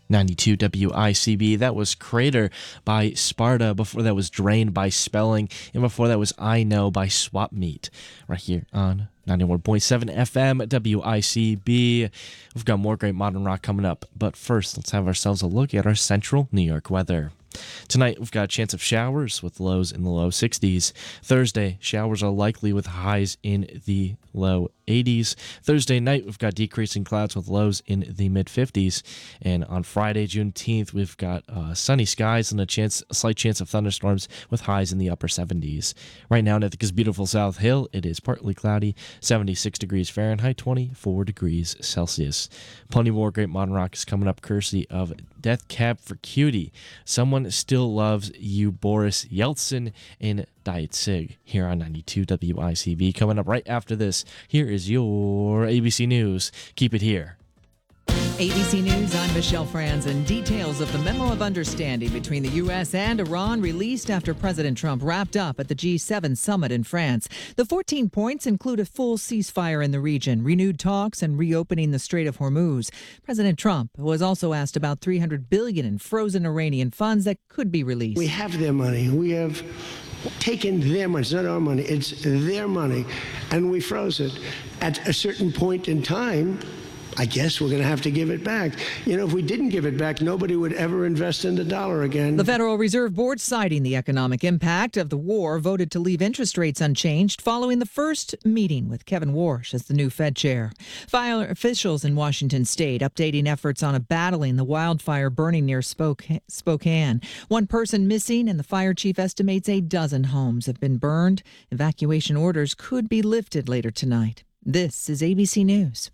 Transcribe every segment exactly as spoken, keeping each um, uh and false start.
ninety-two W I C B. That was Crater by Sparta. Before that was Drained by Spelling. And before that was I Know by Swap Meet. Right here on ninety-one point seven F M W I C B. We've got more great modern rock coming up. But first, let's have ourselves a look at our central New York weather. Tonight, we've got a chance of showers with lows in the low sixties. Thursday, showers are likely with highs in the low eighties. Thursday night, we've got decreasing clouds with lows in the mid-fifties. And on Friday, Juneteenth, we've got uh, sunny skies and a chance, a slight chance of thunderstorms with highs in the upper seventies. Right now in Ithaca's beautiful South Hill, it is partly cloudy, seventy-six degrees Fahrenheit, twenty-four degrees Celsius. Plenty more great modern rock is coming up courtesy of Death Cab for Cutie. Someone Still Loves You, Boris Yeltsin in Diet Sig here on ninety-two W I C B. Coming up right after this, here is your A B C News. Keep it here. A B C News, I'm Michelle Franzen. Details of the memo of understanding between the U S and Iran released after President Trump wrapped up at the G seven summit in France. The fourteen points include a full ceasefire in the region, renewed talks, and reopening the Strait of Hormuz. President Trump was also asked about three hundred billion dollars in frozen Iranian funds that could be released. We have their money. We have taken their money. It's not our money. It's their money. And we froze it. At a certain point in time, I guess we're going to have to give it back. You know, if we didn't give it back, nobody would ever invest in the dollar again. The Federal Reserve Board, citing the economic impact of the war, voted to leave interest rates unchanged following the first meeting with Kevin Warsh as the new Fed chair. Fire officials in Washington state updating efforts on a battling the wildfire burning near Spoka- Spokane. One person missing, and the fire chief estimates a dozen homes have been burned. Evacuation orders could be lifted later tonight. This is A B C News.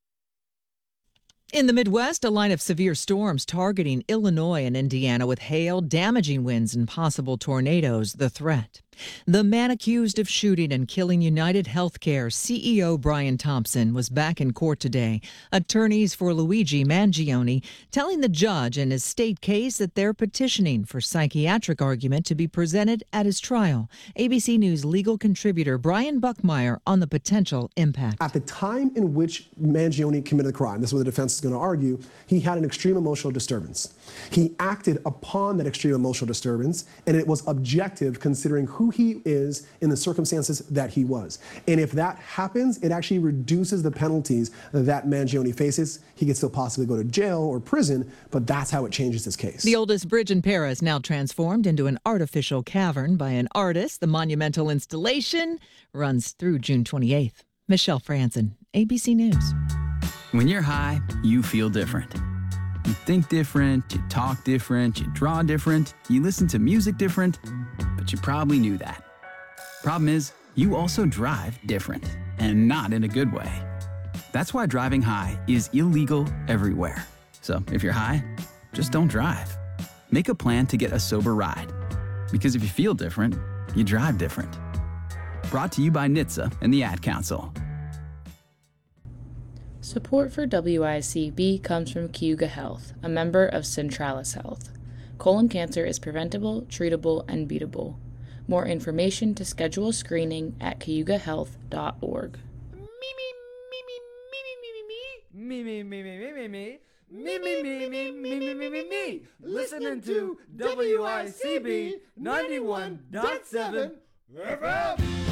In the Midwest, a line of severe storms targeting Illinois and Indiana with hail, damaging winds, and possible tornadoes, the threat. The man accused of shooting and killing United Healthcare C E O Brian Thompson was back in court today. Attorneys for Luigi Mangione telling the judge in his state case that they're petitioning for psychiatric argument to be presented at his trial. A B C News legal contributor Brian Buckmeyer on the potential impact. At the time in which Mangione committed the crime, this is what the defense is going to argue, he had an extreme emotional disturbance. He acted upon that extreme emotional disturbance, and it was objective considering who he is in the circumstances that he was. And if that happens, it actually reduces the penalties that Mangione faces. He could still possibly go to jail or prison, but that's how it changes his case. The oldest bridge in Paris now transformed into an artificial cavern by an artist. The monumental installation runs through June twenty-eighth. Michelle Franzen, A B C News. When you're high, you feel different. You think different, you talk different, you draw different, you listen to music different, but you probably knew that. Problem is, you also drive different, and not in a good way. That's why driving high is illegal everywhere. So if you're high, just don't drive. Make a plan to get a sober ride. Because if you feel different, you drive different. Brought to you by N H T S A and the Ad Council. Support for W I C B comes from Cayuga Health, a member of Centralis Health. Colon cancer is preventable, treatable, and beatable. More information to schedule screening at cayuga health dot org. Me, me, me, me, me, me, me, me, me, me, me, me. Me, me, me, me, me, me, me, me, me. Listening to W I C B ninety-one point seven F M.